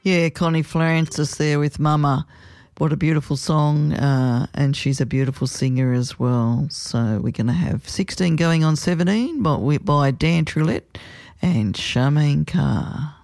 Yeah, Connie Francis there with Mama. What a beautiful song, and she's a beautiful singer as well. So we're going to have 16 going on 17 by Dan Trulette and Charmaine Carr.